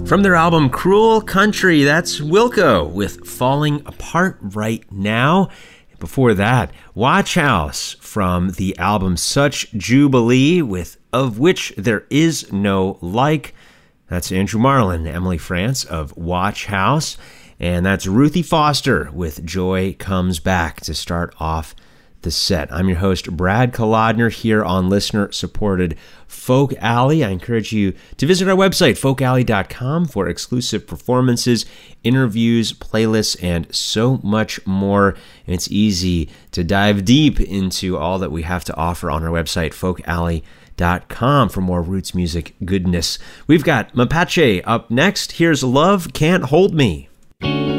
From their album Cruel Country, that's Wilco with Falling Apart Right Now. Before that, Watch House from the album Such Jubilee with Of Which There Is No Like. That's Andrew Marlin, Emily France of Watch House. And that's Ruthie Foster with Joy Comes Back to start off the set. I'm your host, Brad Kolodner, here on listener-supported Folk Alley. I encourage you to visit our website, folkalley.com, for exclusive performances, interviews, playlists, and so much more. And it's easy to dive deep into all that we have to offer on our website, folkalley.com, for more roots music goodness. We've got Mapache up next. Here's Love Can't Hold Me.